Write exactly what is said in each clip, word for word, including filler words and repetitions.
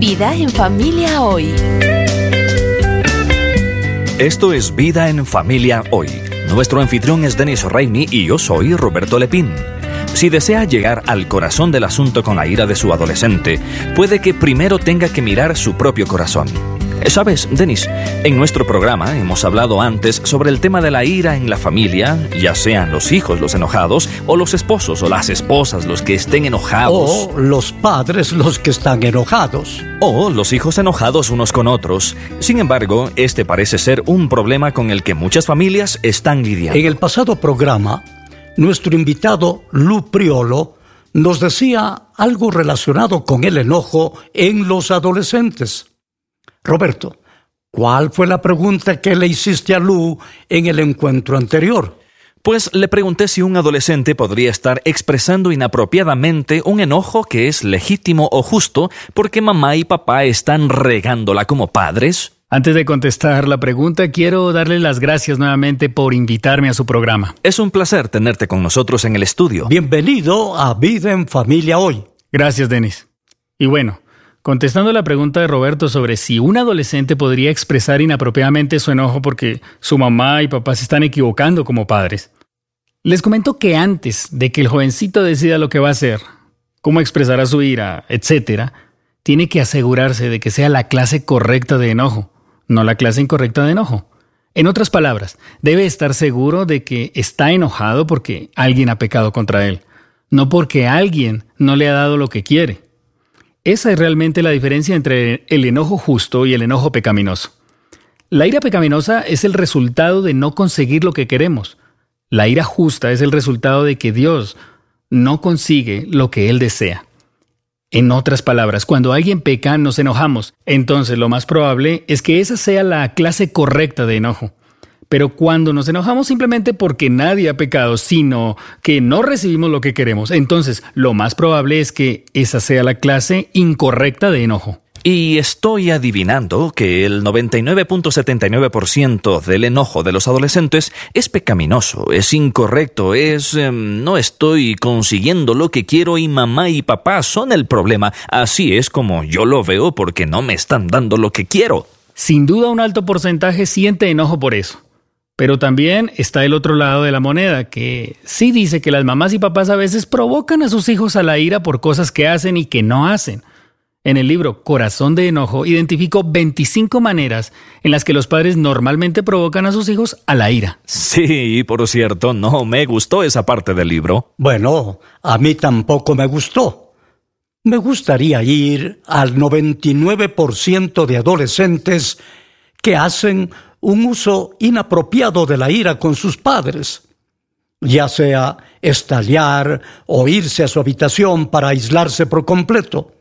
Vida en Familia Hoy. Esto es Vida en Familia Hoy. Nuestro anfitrión es Denis Raimi y yo soy Roberto Lepín. Si desea llegar al corazón del asunto con la ira de su adolescente, puede que primero tenga que mirar su propio corazón. ¿Sabes, Denis? En nuestro programa hemos hablado antes sobre el tema de la ira en la familia, ya sean los hijos los enojados, o los esposos o las esposas los que estén enojados. O los padres los que están enojados. O los hijos enojados unos con otros. Sin embargo, este parece ser un problema con el que muchas familias están lidiando. En el pasado programa, nuestro invitado Lou Priolo nos decía algo relacionado con el enojo en los adolescentes. Roberto, ¿cuál fue la pregunta que le hiciste a Lou en el encuentro anterior? Pues le pregunté si un adolescente podría estar expresando inapropiadamente un enojo que es legítimo o justo porque mamá y papá están regándola como padres. Antes de contestar la pregunta, quiero darle las gracias nuevamente por invitarme a su programa. Es un placer tenerte con nosotros en el estudio. Bienvenido a Vida en Familia Hoy. Gracias, Denis. Y bueno, contestando la pregunta de Roberto sobre si un adolescente podría expresar inapropiadamente su enojo porque su mamá y papá se están equivocando como padres, les comento que antes de que el jovencito decida lo que va a hacer, cómo expresará su ira, etcétera, tiene que asegurarse de que sea la clase correcta de enojo, no la clase incorrecta de enojo. En otras palabras, debe estar seguro de que está enojado porque alguien ha pecado contra él, no porque alguien no le ha dado lo que quiere. Esa es realmente la diferencia entre el enojo justo y el enojo pecaminoso. La ira pecaminosa es el resultado de no conseguir lo que queremos. La ira justa es el resultado de que Dios no consigue lo que Él desea. En otras palabras, cuando alguien peca, nos enojamos. Entonces, lo más probable es que esa sea la clase correcta de enojo. Pero cuando nos enojamos simplemente porque nadie ha pecado, sino que no recibimos lo que queremos, entonces lo más probable es que esa sea la clase incorrecta de enojo. Y estoy adivinando que el noventa y nueve punto setenta y nueve por ciento del enojo de los adolescentes es pecaminoso, es incorrecto, es eh, no estoy consiguiendo lo que quiero y mamá y papá son el problema. Así es como yo lo veo porque no me están dando lo que quiero. Sin duda un alto porcentaje siente enojo por eso. Pero también está el otro lado de la moneda, que sí dice que las mamás y papás a veces provocan a sus hijos a la ira por cosas que hacen y que no hacen. En el libro Corazón de Enojo identifico veinticinco maneras en las que los padres normalmente provocan a sus hijos a la ira. Sí, por cierto, no me gustó esa parte del libro. Bueno, a mí tampoco me gustó. Me gustaría ir al noventa y nueve por ciento de adolescentes que hacen un uso inapropiado de la ira con sus padres, ya sea estallar o irse a su habitación para aislarse por completo.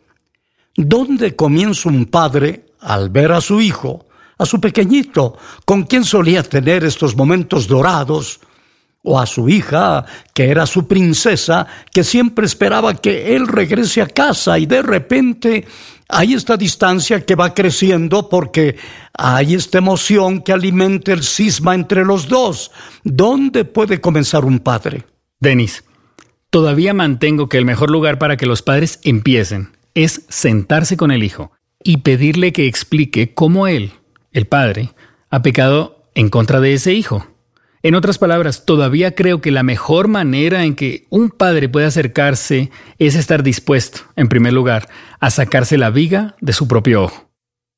¿Dónde comienza un padre al ver a su hijo, a su pequeñito, con quien solía tener estos momentos dorados, o a su hija, que era su princesa, que siempre esperaba que él regrese a casa y de repente hay esta distancia que va creciendo porque hay esta emoción que alimenta el cisma entre los dos? ¿Dónde puede comenzar un padre? Denis, todavía mantengo que el mejor lugar para que los padres empiecen es sentarse con el hijo y pedirle que explique cómo él, el padre, ha pecado en contra de ese hijo. En otras palabras, todavía creo que la mejor manera en que un padre puede acercarse es estar dispuesto, en primer lugar, a sacarse la viga de su propio ojo.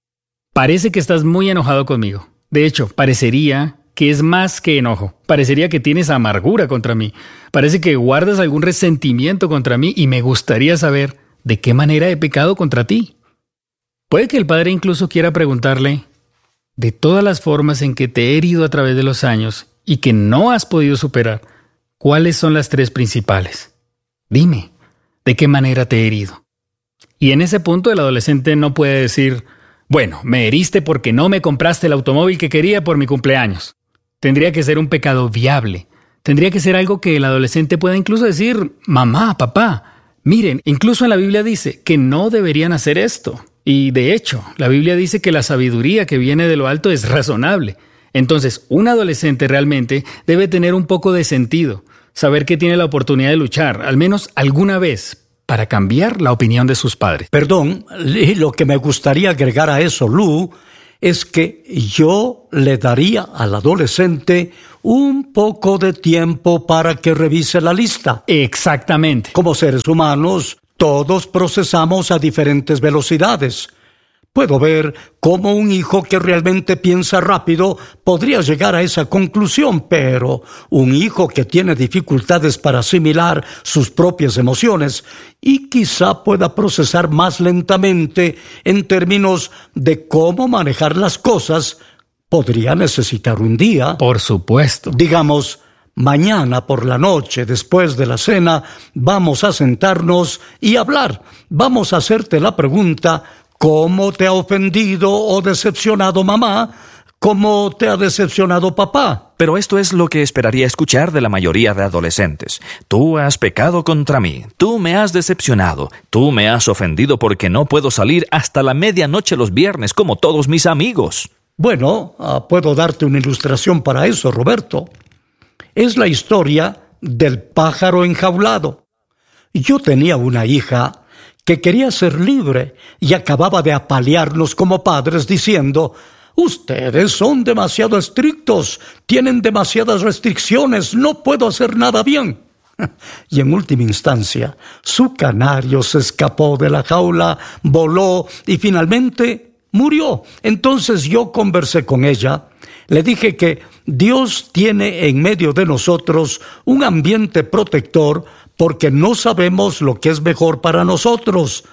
Parece que estás muy enojado conmigo. De hecho, parecería que es más que enojo. Parecería que tienes amargura contra mí. Parece que guardas algún resentimiento contra mí y me gustaría saber de qué manera he pecado contra ti. Puede que el padre incluso quiera preguntarle, de todas las formas en que te he herido a través de los años y que no has podido superar, ¿cuáles son las tres principales? Dime, ¿de qué manera te he herido? Y en ese punto el adolescente no puede decir, bueno, me heriste porque no me compraste el automóvil que quería por mi cumpleaños. Tendría que ser un pecado viable. Tendría que ser algo que el adolescente pueda incluso decir, mamá, papá, miren, incluso en la Biblia dice que no deberían hacer esto. Y de hecho, la Biblia dice que la sabiduría que viene de lo alto es razonable. Entonces, un adolescente realmente debe tener un poco de sentido, saber que tiene la oportunidad de luchar, al menos alguna vez, para cambiar la opinión de sus padres. Perdón, y lo que me gustaría agregar a eso, Lou, es que yo le daría al adolescente un poco de tiempo para que revise la lista. Exactamente. Como seres humanos, todos procesamos a diferentes velocidades. Puedo ver cómo un hijo que realmente piensa rápido podría llegar a esa conclusión, pero un hijo que tiene dificultades para asimilar sus propias emociones y quizá pueda procesar más lentamente en términos de cómo manejar las cosas, podría necesitar un día. Por supuesto. Digamos, mañana por la noche, después de la cena, vamos a sentarnos y hablar. Vamos a hacerte la pregunta: ¿cómo te ha ofendido o decepcionado mamá? ¿Cómo te ha decepcionado papá? Pero esto es lo que esperaría escuchar de la mayoría de adolescentes. Tú has pecado contra mí, tú me has decepcionado, tú me has ofendido porque no puedo salir hasta la medianoche los viernes como todos mis amigos. Bueno, uh, puedo darte una ilustración para eso, Roberto. Es la historia del pájaro enjaulado. Yo tenía una hija que quería ser libre y acababa de apalearnos como padres diciendo: ustedes son demasiado estrictos, tienen demasiadas restricciones, no puedo hacer nada bien. Y en última instancia, su canario se escapó de la jaula, voló y finalmente murió. Entonces yo conversé con ella, le dije que Dios tiene en medio de nosotros un ambiente protector porque no sabemos lo que es mejor para nosotros,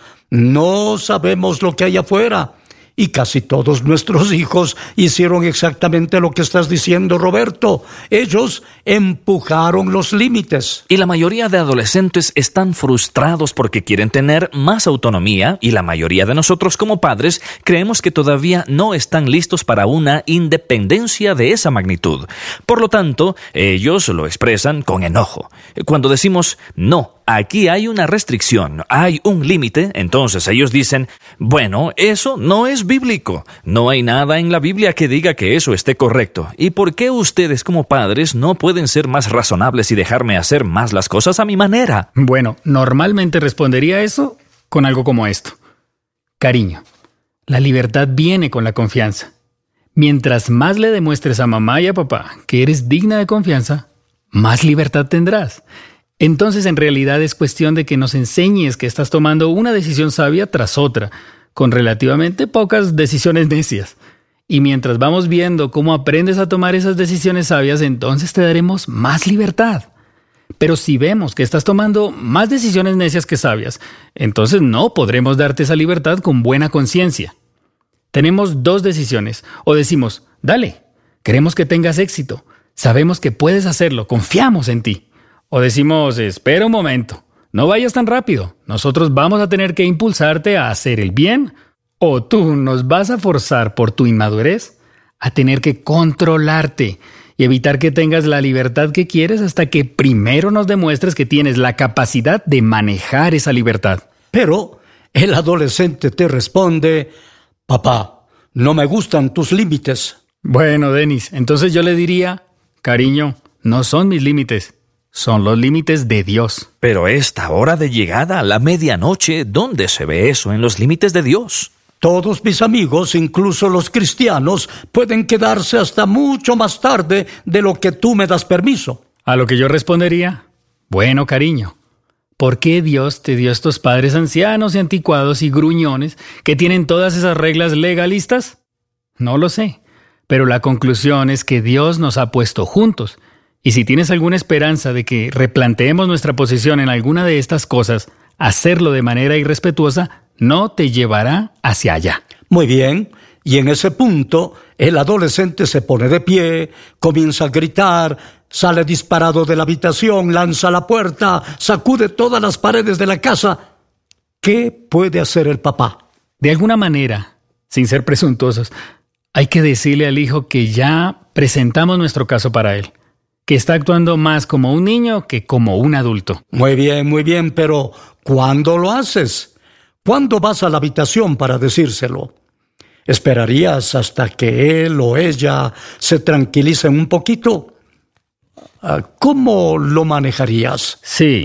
no sabemos lo que hay afuera. Y casi todos nuestros hijos hicieron exactamente lo que estás diciendo, Roberto. Ellos empujaron los límites. Y la mayoría de adolescentes están frustrados porque quieren tener más autonomía, y la mayoría de nosotros como padres creemos que todavía no están listos para una independencia de esa magnitud. Por lo tanto, ellos lo expresan con enojo. Cuando decimos no, aquí hay una restricción, hay un límite, entonces ellos dicen: bueno, eso no es bíblico. No hay nada en la Biblia que diga que eso esté correcto. ¿Y por qué ustedes como padres no pueden ser más razonables y dejarme hacer más las cosas a mi manera? Bueno, normalmente respondería eso con algo como esto: cariño, la libertad viene con la confianza. Mientras más le demuestres a mamá y a papá que eres digna de confianza, más libertad tendrás. Entonces, en realidad es cuestión de que nos enseñes que estás tomando una decisión sabia tras otra, con relativamente pocas decisiones necias. Y mientras vamos viendo cómo aprendes a tomar esas decisiones sabias, entonces te daremos más libertad. Pero si vemos que estás tomando más decisiones necias que sabias, entonces no podremos darte esa libertad con buena conciencia. Tenemos dos decisiones. O decimos: dale, queremos que tengas éxito, sabemos que puedes hacerlo, confiamos en ti. O decimos: espera un momento, no vayas tan rápido, nosotros vamos a tener que impulsarte a hacer el bien, o tú nos vas a forzar por tu inmadurez a tener que controlarte y evitar que tengas la libertad que quieres hasta que primero nos demuestres que tienes la capacidad de manejar esa libertad. Pero el adolescente te responde: papá, no me gustan tus límites. Bueno, Denis, entonces yo le diría: cariño, no son mis límites. Son los límites de Dios. Pero esta hora de llegada a la medianoche, ¿dónde se ve eso en los límites de Dios? Todos mis amigos, incluso los cristianos, pueden quedarse hasta mucho más tarde de lo que tú me das permiso. A lo que yo respondería: bueno, cariño, ¿por qué Dios te dio estos padres ancianos y anticuados y gruñones que tienen todas esas reglas legalistas? No lo sé, pero la conclusión es que Dios nos ha puesto juntos. Y si tienes alguna esperanza de que replanteemos nuestra posición en alguna de estas cosas, hacerlo de manera irrespetuosa no te llevará hacia allá. Muy bien, y en ese punto el adolescente se pone de pie, comienza a gritar, sale disparado de la habitación, lanza la puerta, sacude todas las paredes de la casa. ¿Qué puede hacer el papá? De alguna manera, sin ser presuntuosos, hay que decirle al hijo que ya presentamos nuestro caso para él, que está actuando más como un niño que como un adulto. Muy bien, muy bien, pero ¿cuándo lo haces? ¿Cuándo vas a la habitación para decírselo? ¿Esperarías hasta que él o ella se tranquilicen un poquito? ¿Cómo lo manejarías? Sí,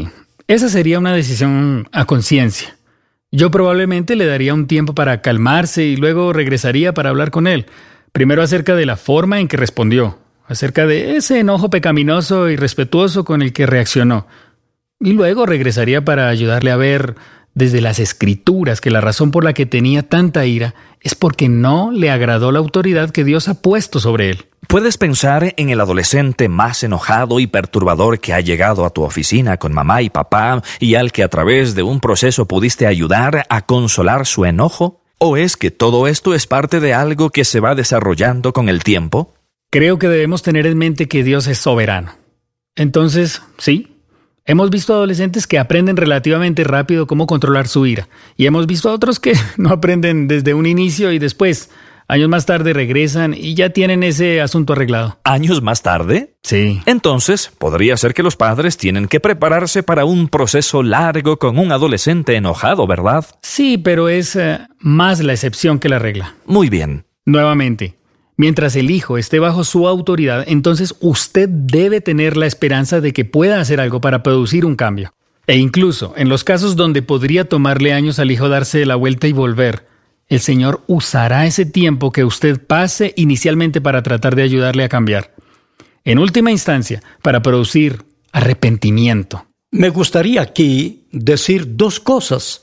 Esa sería una decisión a conciencia. Yo probablemente le daría un tiempo para calmarse y luego regresaría para hablar con él. Primero acerca de la forma en que respondió, acerca de ese enojo pecaminoso y irrespetuoso con el que reaccionó. Y luego regresaría para ayudarle a ver desde las Escrituras que la razón por la que tenía tanta ira es porque no le agradó la autoridad que Dios ha puesto sobre él. Puedes pensar en el adolescente más enojado y perturbador que ha llegado a tu oficina con mamá y papá y al que a través de un proceso pudiste ayudar a consolar su enojo. ¿O es que todo esto es parte de algo que se va desarrollando con el tiempo? Creo que debemos tener en mente que Dios es soberano. Entonces, sí. Hemos visto adolescentes que aprenden relativamente rápido cómo controlar su ira. Y hemos visto a otros que no aprenden desde un inicio y después, años más tarde, regresan y ya tienen ese asunto arreglado. ¿Años más tarde? Sí. Entonces, podría ser que los padres tienen que prepararse para un proceso largo con un adolescente enojado, ¿verdad? Sí, pero es uh, más la excepción que la regla. Muy bien. Nuevamente. Mientras el hijo esté bajo su autoridad, entonces usted debe tener la esperanza de que pueda hacer algo para producir un cambio. E incluso, en los casos donde podría tomarle años al hijo darse la vuelta y volver, el Señor usará ese tiempo que usted pase inicialmente para tratar de ayudarle a cambiar. En última instancia, para producir arrepentimiento. Me gustaría aquí decir dos cosas.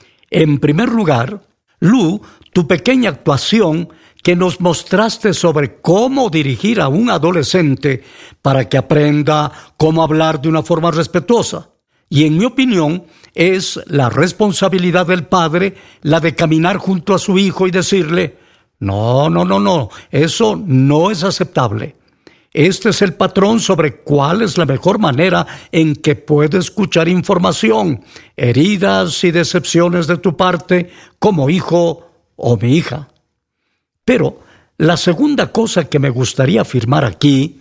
En primer lugar, Lu, tu pequeña actuación que nos mostraste sobre cómo dirigir a un adolescente para que aprenda cómo hablar de una forma respetuosa. Y en mi opinión, es la responsabilidad del padre la de caminar junto a su hijo y decirle, no, no, no, no, eso no es aceptable. Este es el patrón sobre cuál es la mejor manera en que puede escuchar información, heridas y decepciones de tu parte como hijo o mi hija. Pero la segunda cosa que me gustaría afirmar aquí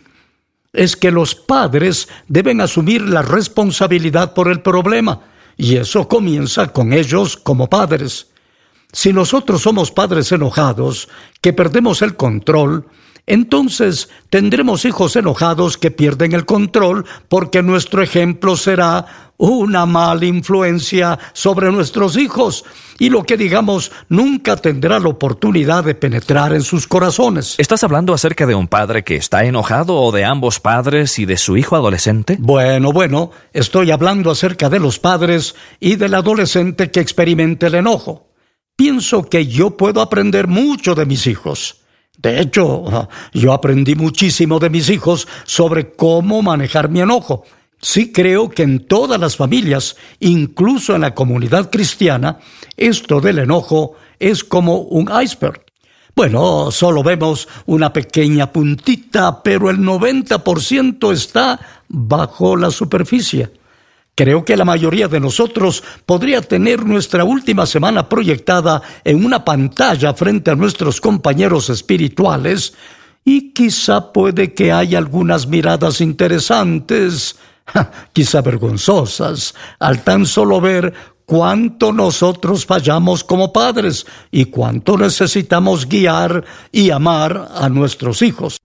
es que los padres deben asumir la responsabilidad por el problema, y eso comienza con ellos como padres. Si nosotros somos padres enojados, que perdemos el control, entonces tendremos hijos enojados que pierden el control porque nuestro ejemplo será una mala influencia sobre nuestros hijos y lo que digamos nunca tendrá la oportunidad de penetrar en sus corazones. ¿Estás hablando acerca de un padre que está enojado o de ambos padres y de su hijo adolescente? Bueno, bueno, estoy hablando acerca de los padres y del adolescente que experimenta el enojo. Pienso que yo puedo aprender mucho de mis hijos. De hecho, yo aprendí muchísimo de mis hijos sobre cómo manejar mi enojo. Sí creo que en todas las familias, incluso en la comunidad cristiana, esto del enojo es como un iceberg. Bueno, solo vemos una pequeña puntita, pero el noventa por ciento está bajo la superficie. Creo que la mayoría de nosotros podría tener nuestra última semana proyectada en una pantalla frente a nuestros compañeros espirituales y quizá puede que haya algunas miradas interesantes, quizá vergonzosas, al tan solo ver cuánto nosotros fallamos como padres y cuánto necesitamos guiar y amar a nuestros hijos.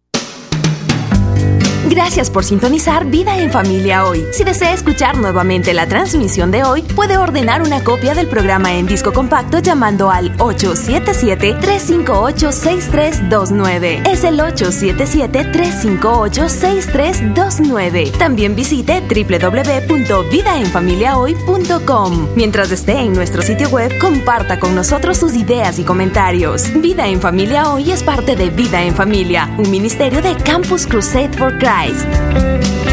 Gracias por sintonizar Vida en Familia Hoy. Si desea escuchar nuevamente la transmisión de hoy, puede ordenar una copia del programa en disco compacto llamando al ocho siete siete, tres cinco ocho, seis tres dos nueve. Es el ocho siete siete, tres cinco ocho, seis tres dos nueve. También visite doble u doble u doble u punto vida en familia hoy punto com. Mientras esté en nuestro sitio web, comparta con nosotros sus ideas y comentarios. Vida en Familia Hoy es parte de Vida en Familia, un ministerio de Campus Crusade for Christ.